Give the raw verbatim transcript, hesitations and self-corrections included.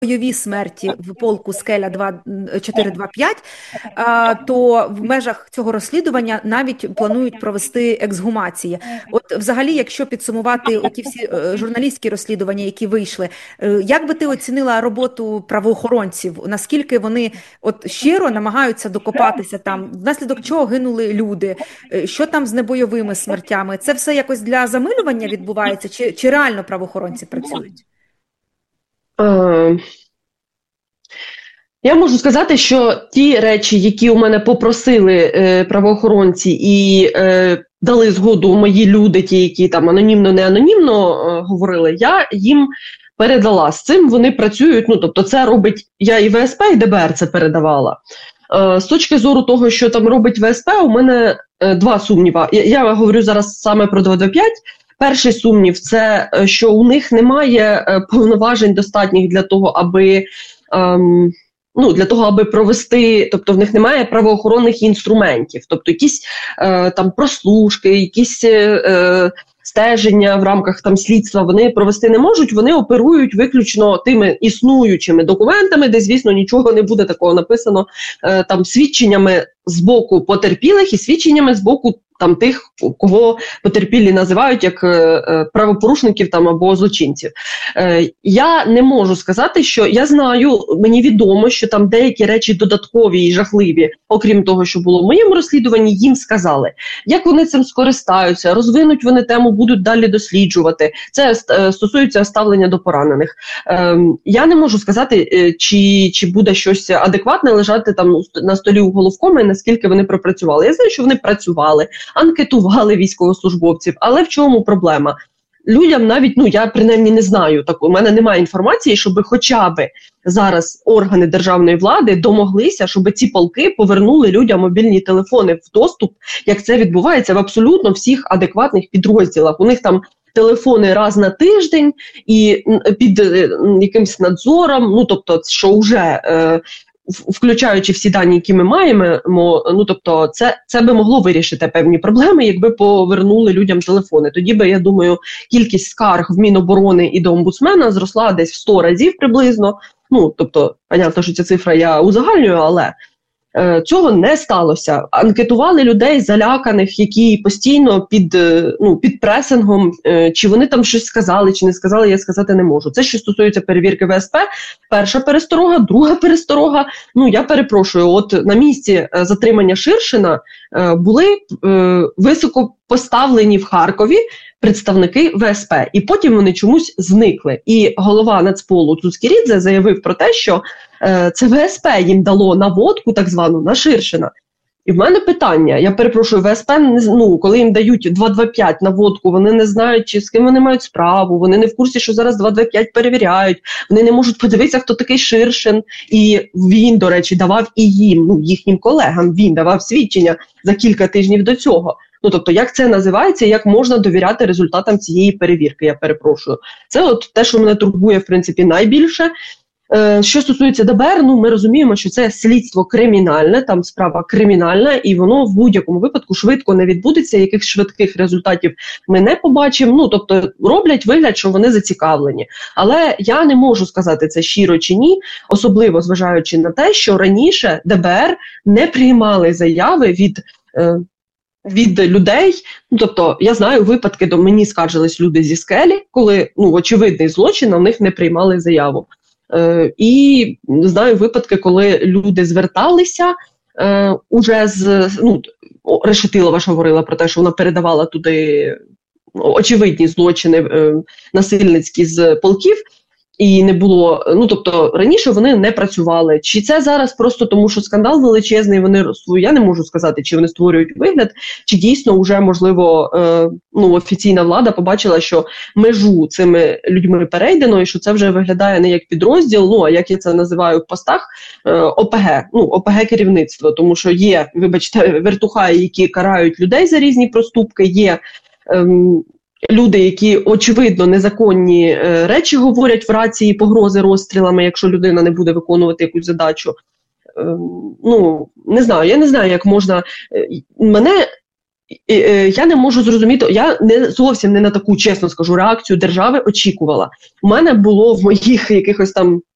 бойові смерті в полку Скеля чотири два п'ять, то в межах цього розслідування навіть планують провести ексгумації. От взагалі, якщо підсумувати оті всі журналістські розслідування, які вийшли, як би ти оцінила роботу правоохоронців? Наскільки вони от щиро намагаються докопатися там, внаслідок чого гинули люди, що там з небойовими смертями? Це все якось для замилювання відбувається, чи, чи реально правоохоронці працюють? Я можу сказати, що ті речі, які у мене попросили е, правоохоронці і е, дали згоду мої люди, ті, які там анонімно, не анонімно е, говорили, я їм передала. З цим вони працюють, ну, тобто це робить, я і ВСП, і ДБР це передавала. Е, з точки зору того, що там робить ВСП, у мене е, два сумніва. Я, я говорю зараз саме про два два п'ять. Перший сумнів – це, що у них немає е, повноважень достатніх для того, аби... Ем, Ну, для того, аби провести, тобто в них немає правоохоронних інструментів, тобто якісь е, там прослушки, якісь е, стеження в рамках там слідства вони провести не можуть, вони оперують виключно тими існуючими документами, де, звісно, нічого не буде такого написано, е, там свідченнями з боку потерпілих і свідченнями з боку там тих, кого потерпілі називають як е, правопорушників там або злочинців. Е, я не можу сказати, що я знаю, мені відомо, що там деякі речі додаткові і жахливі, окрім того, що було в моєму розслідуванні, їм сказали. Як вони цим скористаються, розвинуть вони тему, будуть далі досліджувати. Це е, стосується ставлення до поранених. Е, я не можу сказати, е, чи, чи буде щось адекватне лежати там на столі у головкома, і наскільки вони пропрацювали. Я знаю, що вони працювали, анкетували військовослужбовців, але в чому проблема? Людям навіть, ну я принаймні не знаю, так, у мене немає інформації, щоб хоча б зараз органи державної влади домоглися, щоб ці полки повернули людям мобільні телефони в доступ, як це відбувається в абсолютно всіх адекватних підрозділах. У них там телефони раз на тиждень і під е, якимсь надзором, ну тобто, що вже... Е, включаючи всі дані, які ми маємо, ну тобто це, це би могло вирішити певні проблеми, якби повернули людям телефони. Тоді би, я думаю, кількість скарг в Міноборони і до омбудсмена зросла десь в сто разів приблизно. Ну, тобто, понятно, що ця цифра я узагальнюю, але е, цього не сталося. Анкетували людей заляканих, які постійно під, е, ну, під пресингом, е, чи вони там щось сказали, чи не сказали, я сказати не можу. Це що стосується перевірки ВСП. Перша пересторога, друга пересторога. Ну, я перепрошую, от на місці е, затримання Ширшина е, були е, високо поставлені в Харкові представники ВСП, і потім вони чомусь зникли. І голова Нацполу Цуцькірідзе заявив про те, що е, це ВСП їм дало наводку, так звану, на Ширшина. І в мене питання, я перепрошую, ВСП, ну, коли їм дають два два п'ять наводку, вони не знають, чи з ким вони мають справу, вони не в курсі, що зараз два два п'ять перевіряють, вони не можуть подивитися, хто такий Ширшин. І він, до речі, давав і їм, ну, їхнім колегам, він давав свідчення за кілька тижнів до цього. Ну, тобто, як це називається, як можна довіряти результатам цієї перевірки, я перепрошую. Це от те, що мене турбує, в принципі, найбільше. Е, що стосується ДБР, ну, ми розуміємо, що це слідство кримінальне, там справа кримінальна, і воно в будь-якому випадку швидко не відбудеться, яких швидких результатів ми не побачимо. Ну, тобто, роблять вигляд, що вони зацікавлені. Але я не можу сказати, це щиро чи ні, особливо зважаючи на те, що раніше ДБР не приймали заяви від... Е, від людей, ну, тобто, я знаю випадки, до мені скаржились люди зі Скелі, коли, ну, очевидний злочин, а в них не приймали заяву. Е, і знаю випадки, коли люди зверталися, е, уже з, ну, Решетилова ж говорила про те, що вона передавала туди очевидні злочини е, насильницькі з полків, і не було, ну, тобто, раніше вони не працювали. Чи це зараз просто тому, що скандал величезний, вони, я не можу сказати, чи вони створюють вигляд, чи дійсно вже, можливо, е, ну, офіційна влада побачила, що межу цими людьми перейдено, і що це вже виглядає не як підрозділ, ну, а як я це називаю в постах, е, ОПГ, ну, ОПГ-керівництво, тому що є, вибачте, вертухаї, які карають людей за різні проступки, є... Е, люди, які, очевидно, незаконні е, речі говорять в рації, погрози розстрілами, якщо людина не буде виконувати якусь задачу. Е, ну, не знаю, я не знаю, як можна... Е, мене... Е, е, я не можу зрозуміти, я не зовсім не на таку, чесно скажу, реакцію держави очікувала. У мене було в моїх якихось там